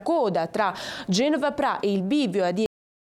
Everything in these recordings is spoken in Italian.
coda tra Genova Pra e il bivio a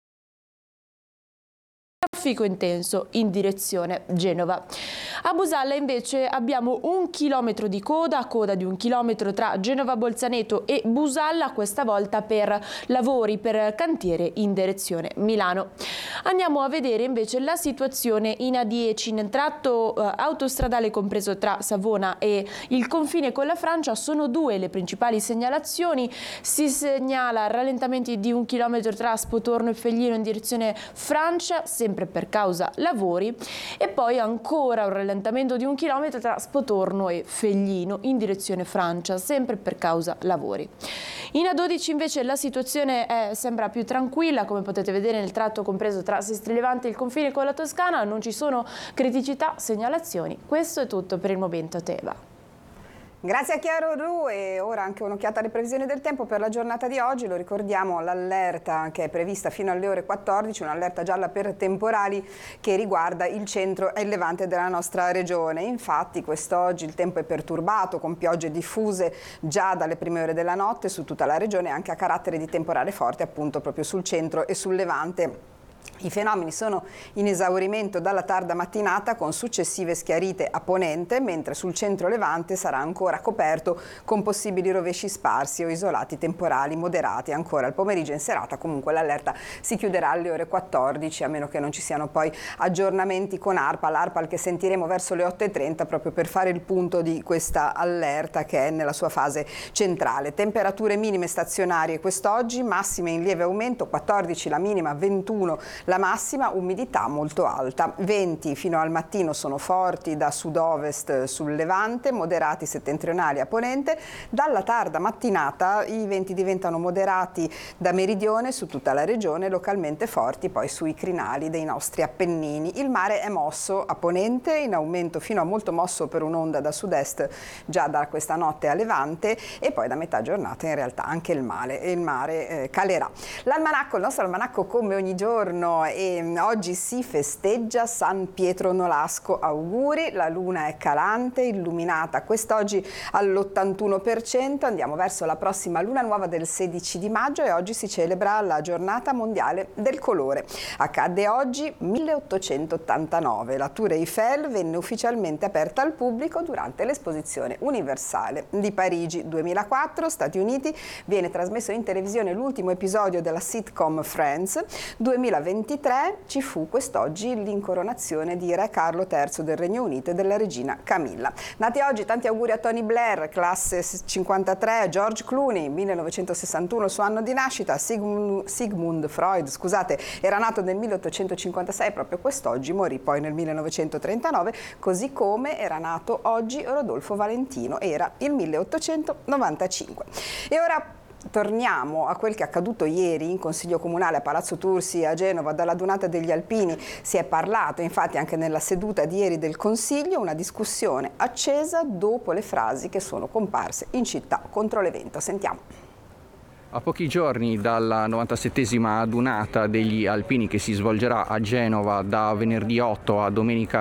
traffico intenso in direzione Genova. A Busalla invece abbiamo 1 chilometro di coda di 1 chilometro tra Genova Bolzaneto e Busalla, questa volta per lavori per cantiere in direzione Milano. Andiamo a vedere invece la situazione in A10 nel tratto autostradale compreso tra Savona e il confine con la Francia. Sono 2 le principali segnalazioni. Si segnala rallentamenti di 1 chilometro tra Spotorno e Feglino in direzione Francia, sempre per causa lavori, e poi ancora un rallentamento di 1 chilometro tra Spotorno e Feglino in direzione Francia, sempre per causa lavori. In A12 invece la situazione sembra più tranquilla, come potete vedere nel tratto compreso tra Sestri Levante e il confine con la Toscana, non ci sono criticità, segnalazioni. Questo è tutto per il momento, Teva. Grazie a Chiaro Ru, e ora anche un'occhiata alle previsioni del tempo per la giornata di oggi. Lo ricordiamo, l'allerta che è prevista fino alle ore 14, un'allerta gialla per temporali che riguarda il centro e il levante della nostra regione. Infatti quest'oggi il tempo è perturbato con piogge diffuse già dalle prime ore della notte su tutta la regione, anche a carattere di temporale forte appunto proprio sul centro e sul levante. I fenomeni sono in esaurimento dalla tarda mattinata con successive schiarite a ponente, mentre sul centro levante sarà ancora coperto con possibili rovesci sparsi o isolati temporali moderati ancora al pomeriggio e in serata. Comunque l'allerta si chiuderà alle ore 14, a meno che non ci siano poi aggiornamenti con l'ARPAL che sentiremo verso le 8:30 proprio per fare il punto di questa allerta che è nella sua fase centrale. Temperature minime stazionarie quest'oggi, massime in lieve aumento, 14 la minima, 21 la massima, umidità molto alta. Venti fino al mattino sono forti da sud-ovest sul levante, moderati settentrionali a ponente. Dalla tarda mattinata i venti diventano moderati da meridione su tutta la regione, localmente forti poi sui crinali dei nostri Appennini. Il mare è mosso a ponente, in aumento fino a molto mosso per un'onda da sud-est già da questa notte a levante, e poi da metà giornata in realtà anche il mare calerà. L'almanacco, il nostro almanacco come ogni giorno, e oggi si festeggia San Pietro Nolasco. Auguri, la luna è calante, illuminata quest'oggi all'81%, andiamo verso la prossima luna nuova del 16 di maggio e oggi si celebra la giornata mondiale del colore. Accadde oggi 1889, la Tour Eiffel venne ufficialmente aperta al pubblico durante l'esposizione universale di Parigi. 2004, Stati Uniti, viene trasmesso in televisione l'ultimo episodio della sitcom Friends. 2023 ci fu quest'oggi l'incoronazione di Re Carlo III del Regno Unito e della regina Camilla. Nati oggi, tanti auguri a Tony Blair, classe 53, George Clooney, 1961 suo anno di nascita, Sigmund Freud, era nato nel 1856, proprio quest'oggi morì poi nel 1939, così come era nato oggi Rodolfo Valentino, era il 1895. E ora torniamo a quel che è accaduto ieri in Consiglio Comunale a Palazzo Tursi a Genova. Dalla Dunata degli Alpini si è parlato, infatti anche nella seduta di ieri del Consiglio, una discussione accesa dopo le frasi che sono comparse in città contro l'evento. Sentiamo. A pochi giorni dalla 97esima adunata degli Alpini che si svolgerà a Genova da venerdì 8 a domenica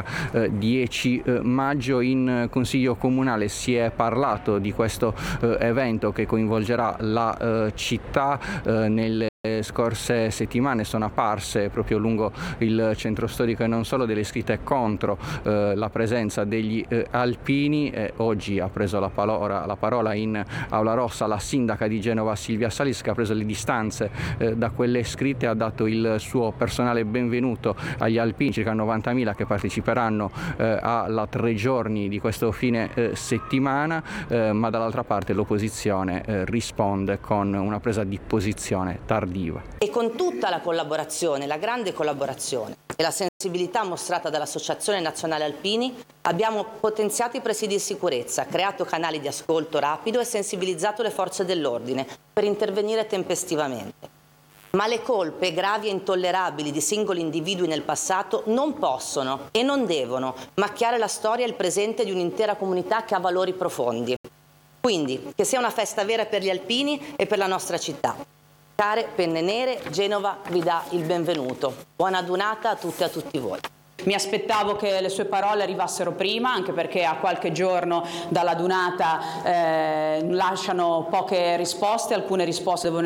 10 maggio, in Consiglio Comunale si è parlato di questo evento che coinvolgerà la città. Nelle scorse settimane sono apparse proprio lungo il centro storico e non solo delle scritte contro la presenza degli alpini. Oggi ha preso la parola in Aula Rossa la sindaca di Genova Silvia Salis, che ha preso le distanze da quelle scritte, ha dato il suo personale benvenuto agli alpini, circa 90.000 che parteciperanno alla 3 giorni di questo fine settimana, ma dall'altra parte l'opposizione risponde con una presa di posizione tardiva. E con tutta la collaborazione, la grande collaborazione e la sensibilità mostrata dall'Associazione Nazionale Alpini, abbiamo potenziato i presidi di sicurezza, creato canali di ascolto rapido e sensibilizzato le forze dell'ordine per intervenire tempestivamente. Ma le colpe gravi e intollerabili di singoli individui nel passato non possono e non devono macchiare la storia e il presente di un'intera comunità che ha valori profondi. Quindi, che sia una festa vera per gli alpini e per la nostra città. Care penne nere, Genova vi dà il benvenuto. Buona adunata a tutte e a tutti voi. Mi aspettavo che le sue parole arrivassero prima, anche perché a qualche giorno dalla dunata lasciano poche risposte, alcune risposte devono